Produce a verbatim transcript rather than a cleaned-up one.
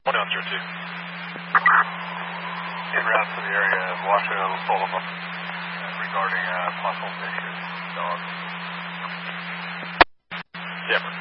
one down zero two. En route to the area of Washington, Sullivan, regarding uh, possible vicious dogs. Zebra.